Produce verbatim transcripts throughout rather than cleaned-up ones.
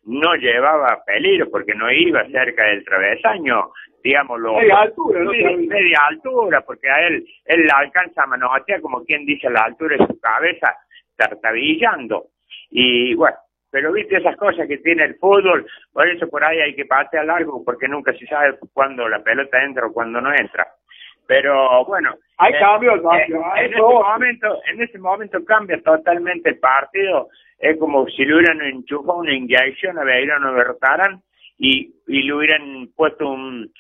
no llevaba peligro porque no iba cerca del travesaño, digámoslo. Media altura, ¿no? Media, media altura, porque a él, él la alcanza a manotear, como quien dice, a la altura de su cabeza, tartabillando. Y bueno, pero viste esas cosas que tiene el fútbol, por eso por ahí hay que patear largo, porque nunca se sabe cuándo la pelota entra o cuándo no entra. Pero bueno, hay eh, cambios, eh, en ese momento, en ese momento cambia totalmente el partido. Es como si le hubieran enchufado una inyección a Belgrano Bertarán y, y le hubieran puesto un,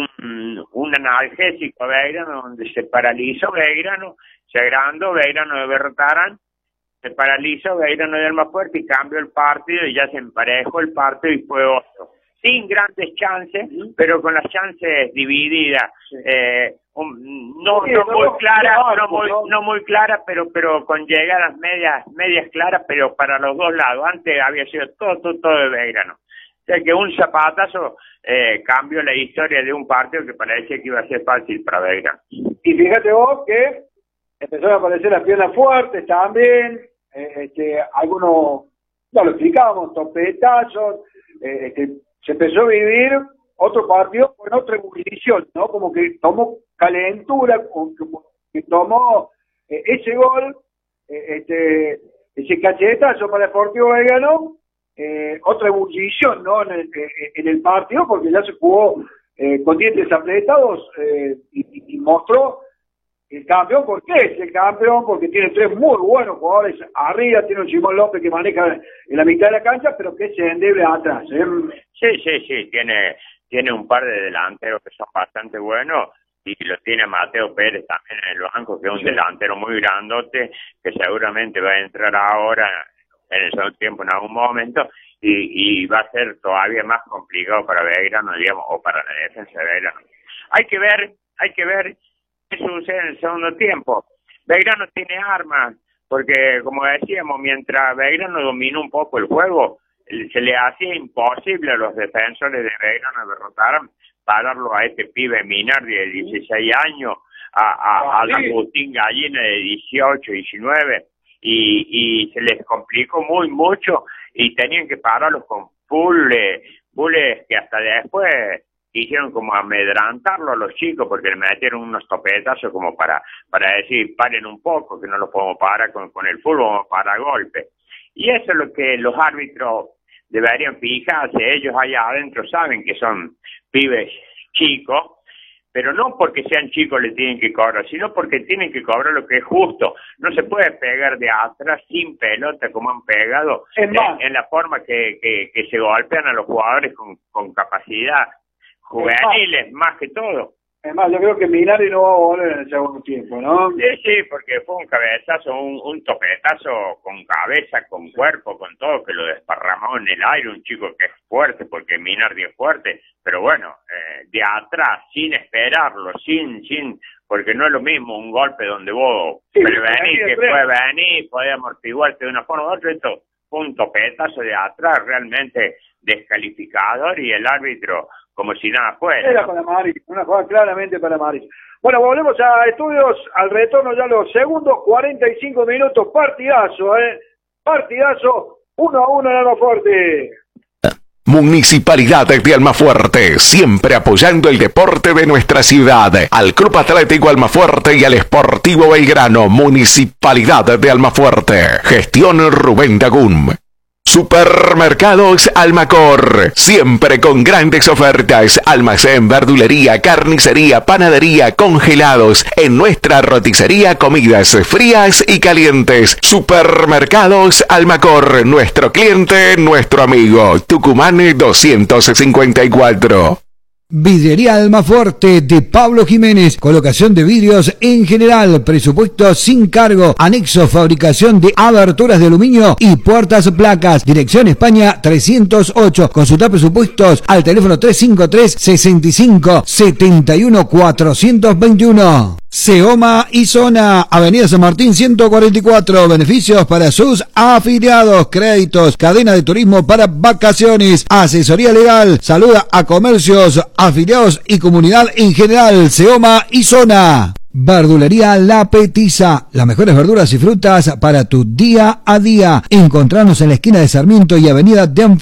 un, un analgésico a Belgrano, donde se paralizó Belgrano, se agrandó Belgrano de Bertarán, se paralizó Belgrano de Almafuerte y cambió el partido y ya se emparejó el partido y fue otro. Sin grandes chances, pero con las chances divididas, eh, un, no, sí, no, no muy claras, no muy, no muy claras, pero pero con llegadas medias medias claras, pero para los dos lados. Antes había sido todo todo, todo de Belgrano. O sea que un zapatazo eh, cambió la historia de un partido que parecía que iba a ser fácil para Belgrano. Y fíjate vos que empezaron a aparecer las piernas fuertes también, eh, este, algunos, no lo explicábamos, topetazos, eh, este, se empezó a vivir otro partido con otra ebullición, ¿no? Como que tomó calentura, como que tomó eh, ese gol, eh, este, ese cachetazo para el Deportivo Belgrano, eh, otra ebullición, ¿no? En el, en el partido, porque ya se jugó eh, con dientes apretados eh, y, y mostró el campeón. ¿Por qué es el campeón? Porque tiene tres muy buenos jugadores arriba, tiene un Simón López que maneja en la mitad de la cancha, pero que se endeble atrás, ¿eh? Sí, sí, sí, tiene tiene un par de delanteros que son bastante buenos y lo tiene Mateo Pérez también en el banco, que es un sí. delantero muy grandote, que seguramente va a entrar ahora en el segundo tiempo en algún momento y, y va a ser todavía más complicado para Belgrano, digamos, o para la defensa de Belgrano. Hay que ver, hay que ver qué sucede en el segundo tiempo. Belgrano tiene armas, porque como decíamos, mientras Belgrano dominó un poco el juego, se le hacía imposible a los defensores de Belgrano derrotar, pararlo a este pibe Minardi de dieciséis años, a, a, a Agustín Gallina de dieciocho, diecinueve, y, y se les complicó muy mucho, y tenían que pararlos con bulles, bulles que hasta después quisieron como amedrantarlo a los chicos, porque le metieron unos topetazos como para, para decir, paren un poco, que no los podemos parar con, con el fútbol, vamos para golpe. Y eso es lo que los árbitros deberían fijarse. Ellos allá adentro saben que son pibes chicos, pero no porque sean chicos le tienen que cobrar, sino porque tienen que cobrar lo que es justo. No se puede pegar de atrás sin pelota como han pegado en, en la forma que, que, que se golpean a los jugadores con, con capacidad juveniles, más que todo. Además, yo creo que Minardi no va a volver en el segundo tiempo, ¿no? Sí, sí, porque fue un cabezazo, un, un topetazo con cabeza, con cuerpo, con todo, que lo desparramó en el aire, un chico que es fuerte, porque Minardi es fuerte, pero bueno, eh, de atrás, sin esperarlo, sin, sin, porque no es lo mismo un golpe donde vos sí, prevenís que puede venir, puede amortiguarte de una forma u otra. Esto fue un topetazo de atrás realmente descalificador y el árbitro como si nada fuera. Era para Maris, una jugada claramente para Maris. Bueno, volvemos a estudios, al retorno ya los segundos, cuarenta y cinco minutos, partidazo, ¿eh? Partidazo, uno a uno en Almafuerte. Municipalidad de Almafuerte, siempre apoyando el deporte de nuestra ciudad. Al Club Atlético Almafuerte y al Sportivo Belgrano. Municipalidad de Almafuerte. Gestión Rubén Dagún. Supermercados Almacor, siempre con grandes ofertas, almacén, verdulería, carnicería, panadería, congelados, en nuestra roticería, comidas frías y calientes. Supermercados Almacor, nuestro cliente, nuestro amigo, Tucumán doscientos cincuenta y cuatro. Vidriería Almafuerte de Pablo Jiménez, colocación de vidrios en general, presupuesto sin cargo, anexo fabricación de aberturas de aluminio y puertas placas, dirección España trescientos ocho, consultar presupuestos al teléfono tres cinco tres, sesenta y cinco, setenta y uno, cuatrocientos veintiuno. Seoma y Zona, Avenida San Martín ciento cuarenta y cuatro, beneficios para sus afiliados, créditos, cadena de turismo para vacaciones, asesoría legal, saluda a comercios, afiliados y comunidad en general. Seoma y Zona. Verdulería La Petiza, las mejores verduras y frutas para tu día a día. Encontrarnos en la esquina de Sarmiento y Avenida de